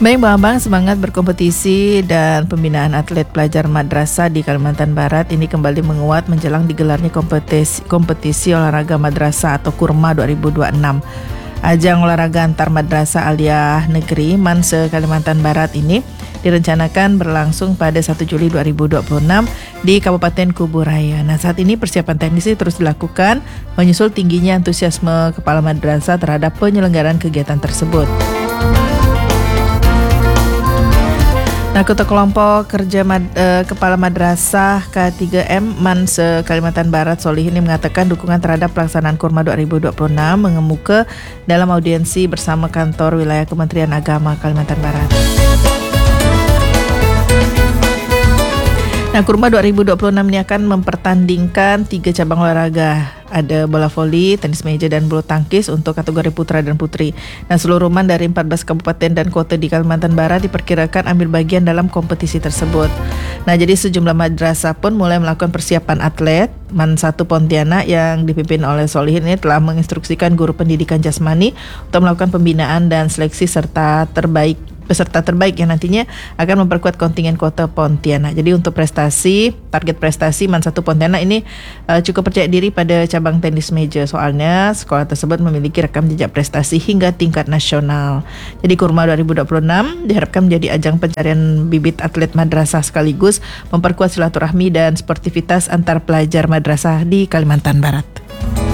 Baik Bang Abang, semangat berkompetisi dan pembinaan atlet pelajar madrasah di Kalimantan Barat ini kembali menguat menjelang digelarnya kompetisi olahraga madrasah atau Kurma 2026. Ajang olahraga antar madrasah aliyah negeri Manse Kalimantan Barat ini direncanakan berlangsung pada 1 Juli 2026 di Kabupaten Kuburaya. Nah, saat ini persiapan teknis terus dilakukan menyusul tingginya antusiasme kepala madrasah terhadap penyelenggaraan kegiatan tersebut. Nah, Ketua Kelompok Kerja Kepala Madrasah K3M Manse Kalimantan Barat Solihin ini mengatakan dukungan terhadap pelaksanaan Kurma 2026 mengemuka dalam audiensi bersama kantor wilayah Kementerian Agama Kalimantan Barat. Nah, Kurma 2026 ini akan mempertandingkan 3 cabang olahraga. Ada bola voli, tenis meja, dan bulu tangkis untuk kategori putra dan putri. Nah, seluruh ruman dari 14 kabupaten dan kota di Kalimantan Barat diperkirakan ambil bagian dalam kompetisi tersebut. Nah, jadi sejumlah madrasah pun mulai melakukan persiapan atlet. Man 1 Pontianak yang dipimpin oleh Solihin ini telah menginstruksikan guru pendidikan jasmani untuk melakukan pembinaan dan seleksi peserta terbaik yang nantinya akan memperkuat kontingen kota Pontianak. Jadi untuk target prestasi Man 1 Pontianak ini cukup percaya diri pada cabang tenis meja. Soalnya sekolah tersebut memiliki rekam jejak prestasi hingga tingkat nasional. Jadi Kurma 2026 diharapkan menjadi ajang pencarian bibit atlet madrasah sekaligus memperkuat silaturahmi dan sportivitas antar pelajar madrasah di Kalimantan Barat.